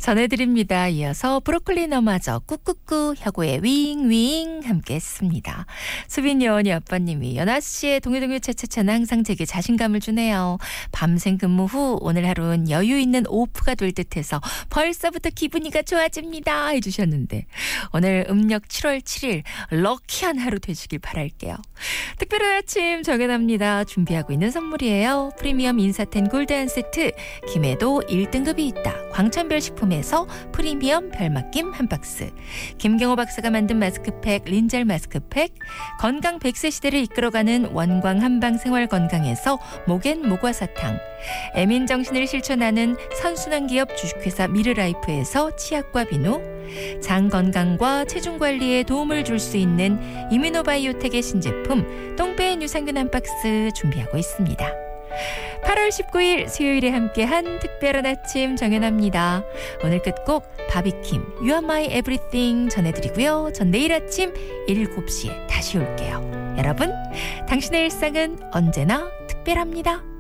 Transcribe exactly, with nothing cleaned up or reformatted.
전해드립니다. 이어서 브로콜리 너마저 꾹꾹꾹 혁오의 윙윙 함께 했습니다. 수빈 여원이 아빠님이 연아씨의 동요동요 차차차는 항상 제게 자신감을 주네요. 밤샘 근무 후 오늘 하루는 여유 있는 오프가 될 듯해서 벌써부터 기분이가 좋아집니다 해주셨는데 오늘 음력 칠월 칠일 럭키한 하루 되시길 바랄게요. 특별한 아침 정연합니다. 준비하고 있는 선물이에요. 프리미엄 인사텐 골드한 세트, 김해도 일 등급이 있다. 광천별 식품에서 프리미엄 별맛김 한 박스, 김경호 박사가 만든 마스크팩 린젤 마스크팩, 건강 백 세 시대를 이끌어가는 원광 한방 생활건강에서 목엔 모과사탕, 에민 정신을 실천하는 선순환 기업 주식회사 미르라이프에서 치약과 비누, 장 건강과 체중 관리에 도움을 줄 수 있는 이뮤노바이오텍의 신제품 똥배엔 유산균 한 박스 준비하고 있습니다. 팔월 십구일 수요일에 함께한 특별한 아침 정연합니다. 오늘 끝곡 바비킴 You are my everything 전해드리고요. 전 내일 아침 일곱 시에 다시 올게요. 여러분, 당신의 일상은 언제나 특별합니다.